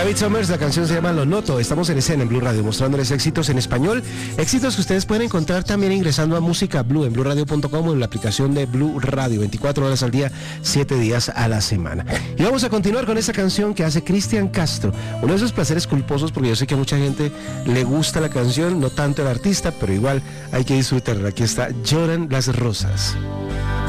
David Summers, la canción se llama Lo Noto. Estamos en escena en Blue Radio, mostrándoles éxitos en español, éxitos que ustedes pueden encontrar también ingresando a Música Blue en BlueRadio.com o en la aplicación de Blue Radio, 24 horas al día, 7 días a la semana. Y vamos a continuar con esta canción que hace Cristian Castro, uno de esos placeres culposos, porque yo sé que a mucha gente le gusta la canción, no tanto el artista, pero igual hay que disfrutarla. Aquí está Lloran las Rosas.